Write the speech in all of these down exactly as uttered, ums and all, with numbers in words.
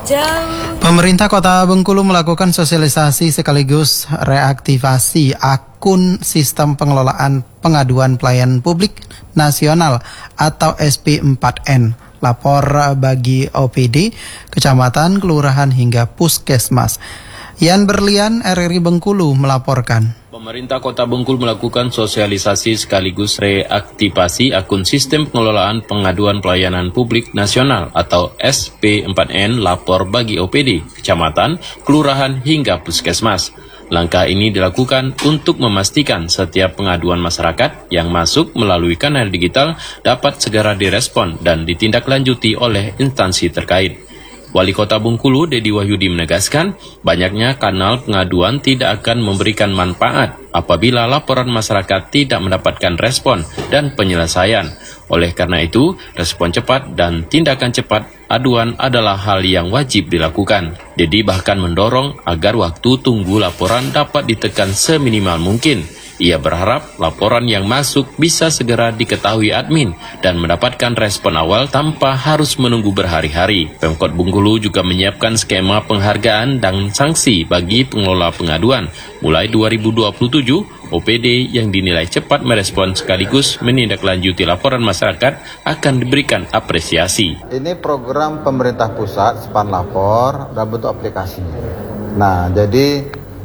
jauh. Pemerintah Kota Bengkulu melakukan sosialisasi sekaligus reaktivasi akun Sistem Pengelolaan Pengaduan Pelayanan Publik Nasional atau S P empat N. Lapor bagi O P D, kecamatan, kelurahan hingga puskesmas. Yan Berlian, R R I Bengkulu melaporkan. Pemerintah Kota Bengkulu melakukan sosialisasi sekaligus reaktivasi akun Sistem Pengelolaan Pengaduan Pelayanan Publik Nasional atau S P empat N lapor bagi O P D, kecamatan, kelurahan hingga puskesmas. Langkah ini dilakukan untuk memastikan setiap pengaduan masyarakat yang masuk melalui kanal digital dapat segera direspon dan ditindaklanjuti oleh instansi terkait. Wali Kota Bengkulu, Dedi Wahyudi menegaskan, banyaknya kanal pengaduan tidak akan memberikan manfaat apabila laporan masyarakat tidak mendapatkan respon dan penyelesaian. Oleh karena itu, respon cepat dan tindakan cepat aduan adalah hal yang wajib dilakukan. Dedi bahkan mendorong agar waktu tunggu laporan dapat ditekan seminimal mungkin. Ia berharap laporan yang masuk bisa segera diketahui admin dan mendapatkan respon awal tanpa harus menunggu berhari-hari. Pemkot Bengkulu juga menyiapkan skema penghargaan dan sanksi bagi pengelola pengaduan. Mulai dua ribu dua puluh tujuh, O P D yang dinilai cepat merespon sekaligus menindaklanjuti laporan masyarakat akan diberikan apresiasi. Ini program pemerintah pusat, Span Lapor, dalam bentuk aplikasi. Nah, jadi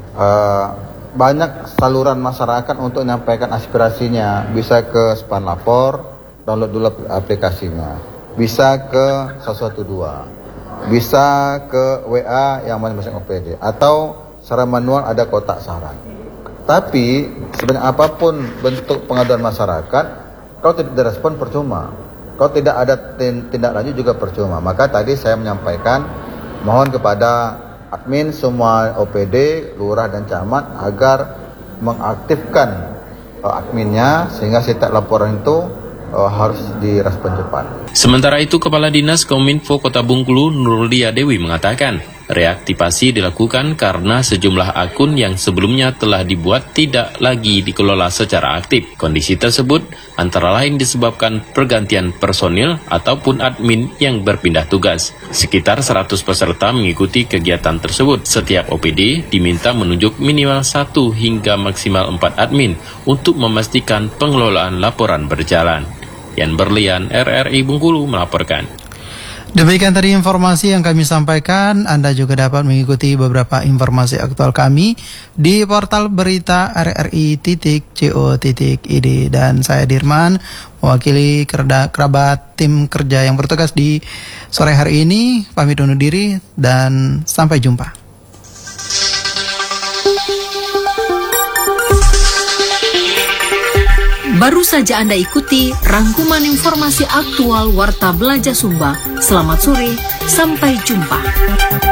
eh, banyak saluran masyarakat untuk menyampaikan aspirasinya. Bisa ke Span Lapor, download dulu aplikasinya. Bisa ke satu satu dua. Bisa ke W A yang masing-masing O P D. Atau secara manual ada kotak saran. Tapi sebanyak apapun bentuk pengaduan masyarakat, kalau tidak direspon percuma. Kalau tidak ada tindak lanjut juga percuma. Maka tadi saya menyampaikan mohon kepada admin semua O P D, lurah dan camat agar mengaktifkan uh, adminnya sehingga setiap laporan itu uh, harus direspon cepat. Sementara itu, Kepala Dinas Kominfo Kota Bengkulu Nurlia Dewi mengatakan, reaktivasi dilakukan karena sejumlah akun yang sebelumnya telah dibuat tidak lagi dikelola secara aktif. Kondisi tersebut antara lain disebabkan pergantian personil ataupun admin yang berpindah tugas. Sekitar seratus peserta mengikuti kegiatan tersebut. Setiap O P D diminta menunjuk minimal satu hingga maksimal empat admin untuk memastikan pengelolaan laporan berjalan. Yan Berlian, R R I Bengkulu melaporkan. Demikian tadi informasi yang kami sampaikan. Anda juga dapat mengikuti beberapa informasi aktual kami di portal berita r r i titik co titik i d. Dan saya Dirman, mewakili kerabat tim kerja yang bertugas di sore hari ini, pamit undur diri dan sampai jumpa. Baru saja Anda ikuti rangkuman informasi aktual Warta Belajar Sumba. Selamat sore, sampai jumpa.